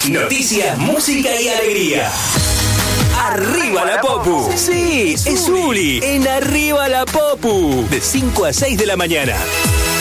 Noticias, música y alegría. ¡Arriba la Popu! Sí, es Uli en Arriba la Popu. De 5 a 6 de la mañana.